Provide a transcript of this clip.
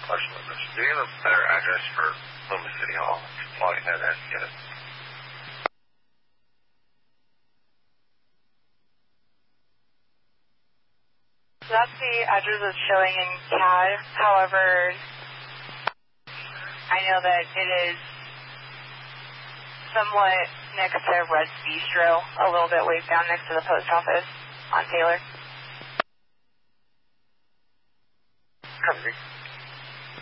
Do you have a better address for Loomis City Hall? While you know that, get it. That's the address that's showing in CAD. However, I know that it is somewhat next to Red's Bistro, a little bit ways down next to the post office on Taylor. Copy.